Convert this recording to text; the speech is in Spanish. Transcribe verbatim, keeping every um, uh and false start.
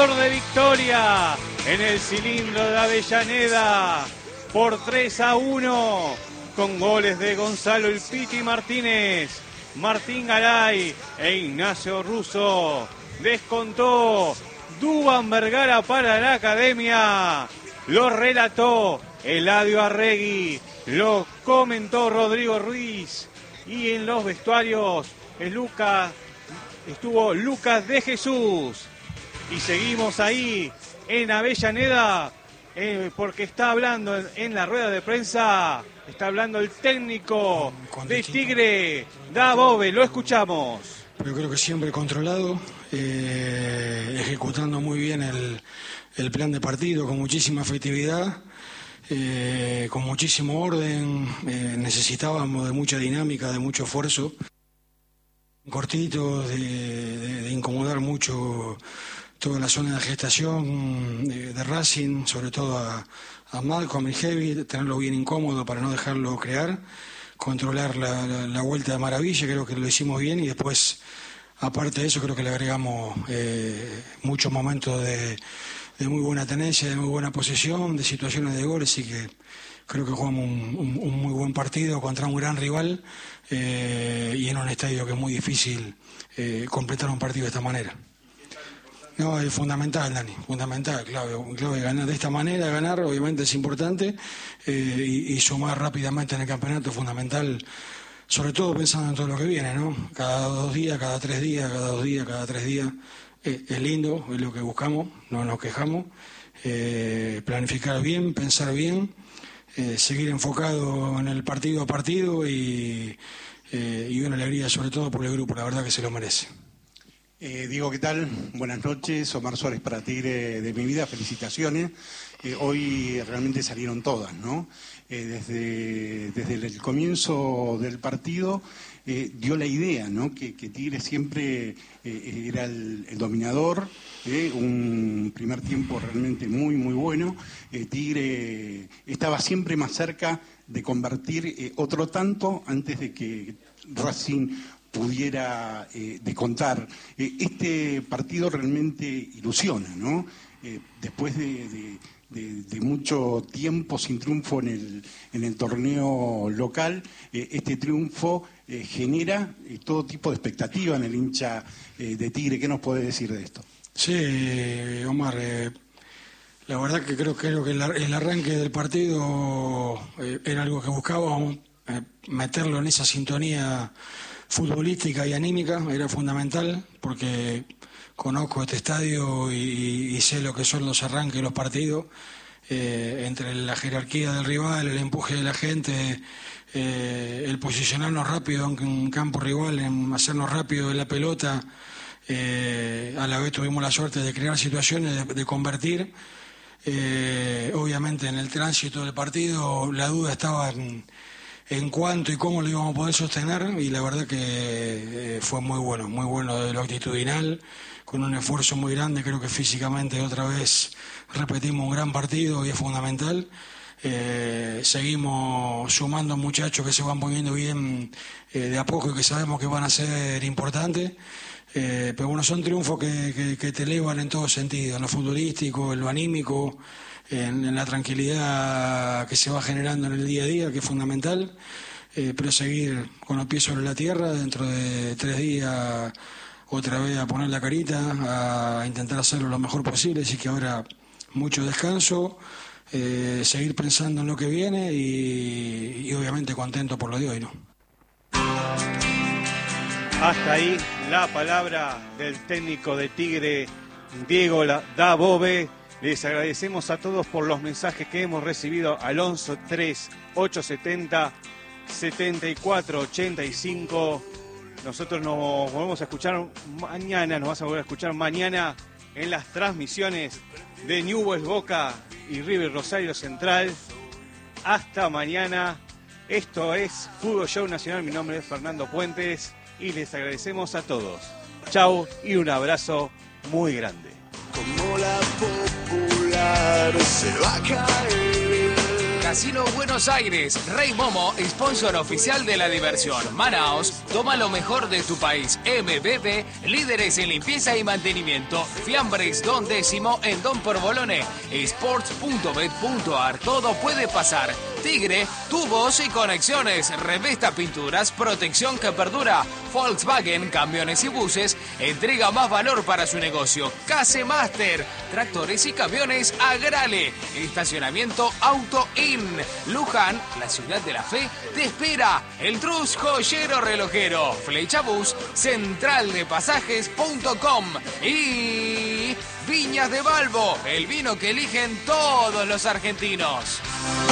Flor de victoria en el cilindro de Avellaneda por tres a uno con goles de Gonzalo El Piti Martínez, Martín Garay e Ignacio Russo. Descontó Dúban Vergara para la Academia. Lo relató Eladio Arregui, lo comentó Rodrigo Ruiz y en los vestuarios es Lucas, estuvo Lucas de Jesús. Y seguimos ahí en Avellaneda eh, porque está hablando en, en la rueda de prensa, está hablando el técnico de Tigre, Dabove, lo escuchamos. Yo creo que siempre controlado, eh, ejecutando muy bien el, el plan de partido, con muchísima efectividad, eh, con muchísimo orden. Eh, necesitábamos de mucha dinámica, de mucho esfuerzo, cortitos, de, de, de incomodar mucho toda la zona de gestación de, de Racing, sobre todo a, a Malcolm y Heavy, tenerlo bien incómodo para no dejarlo crear, controlar la, la, la vuelta de maravilla. Creo que lo hicimos bien y después, aparte de eso, creo que le agregamos eh, muchos momentos de, de muy buena tenencia, de muy buena posesión, de situaciones de goles, así que creo que jugamos un, un, un muy buen partido contra un gran rival eh, y en un estadio que es muy difícil eh, completar un partido de esta manera. No, es fundamental, Dani, fundamental, clave, clave ganar de esta manera, ganar obviamente es importante eh, y, y sumar rápidamente en el campeonato es fundamental, sobre todo pensando en todo lo que viene, ¿no? Cada dos días, cada tres días, cada dos días, cada tres días, eh, es lindo, es lo que buscamos, no nos quejamos, eh, planificar bien, pensar bien, eh, seguir enfocado en el partido a partido y, eh, y una alegría sobre todo por el grupo, la verdad que se lo merece. Eh, Diego, ¿qué tal? Buenas noches. Omar Suárez para Tigre de mi vida. Felicitaciones. Eh, hoy realmente salieron todas, ¿no? Eh, desde, desde el comienzo del partido eh, dio la idea, ¿no? Que, que Tigre siempre eh, era el, el dominador. Eh, un primer tiempo realmente muy, muy bueno. Eh, Tigre estaba siempre más cerca de convertir eh, otro tanto antes de que Racing pudiera eh, descontar. Eh, este partido realmente ilusiona, ¿no? Eh, después de, de, de, de mucho tiempo sin triunfo en el, en el torneo local, eh, este triunfo eh, genera eh, todo tipo de expectativa en el hincha eh, de Tigre. ¿Qué nos puede decir de esto? Sí, Omar, eh, la verdad que creo, creo que el, el arranque del partido eh, era algo que buscábamos, eh, meterlo en esa sintonía futbolística y anímica, era fundamental porque conozco este estadio y, y sé lo que son los arranques de los partidos, eh, entre la jerarquía del rival, el empuje de la gente, eh, el posicionarnos rápido en un campo rival, en hacernos rápido de la pelota, eh, a la vez tuvimos la suerte de crear situaciones, de, de convertir. Eh, obviamente en el tránsito del partido la duda estaba en en cuánto y cómo lo íbamos a poder sostener, y la verdad que eh, fue muy bueno, muy bueno de lo actitudinal, con un esfuerzo muy grande. Creo que físicamente otra vez repetimos un gran partido y es fundamental. Eh, seguimos sumando muchachos que se van poniendo bien eh, de a poco y que sabemos que van a ser importantes. Eh, pero bueno, son triunfos que, que, que te elevan en todo sentido, en lo futbolístico, en lo anímico, En, en la tranquilidad que se va generando en el día a día, que es fundamental, eh, pero seguir con los pies sobre la tierra, dentro de tres días otra vez a poner la carita, a intentar hacerlo lo mejor posible, así que ahora mucho descanso, eh, seguir pensando en lo que viene y, y obviamente contento por lo de hoy, ¿no? Hasta ahí la palabra del técnico de Tigre, Diego Dabove. Les agradecemos a todos por los mensajes que hemos recibido al once tres ocho setenta setenta y cuatro ochenta y cinco. Nosotros nos volvemos a escuchar mañana, nos vas a volver a escuchar mañana en las transmisiones de Newell's Boca y River Rosario Central. Hasta mañana. Esto es Fútbol Show Nacional. Mi nombre es Fernando Puentes y les agradecemos a todos. Chau y un abrazo muy grande. Como la popular se va a caer. Casino Buenos Aires. Rey Momo, sponsor oficial de la diversión. Manaos, toma lo mejor de tu país. M B B, líderes en limpieza y mantenimiento. Fiambres Don Décimo en Don Porbolone. Sports punto bet punto ar. Todo puede pasar. Tigre, tubos y conexiones. Revesta Pinturas, protección que perdura. Volkswagen, camiones y buses. Entrega más valor para su negocio. Case Master, tractores y camiones Agrale. Estacionamiento Auto In. Luján, la ciudad de la fe, te espera. El Trus Joyero Relojero. Flecha Bus, central de pasajes punto com. Y Viñas de Balbo, el vino que eligen todos los argentinos.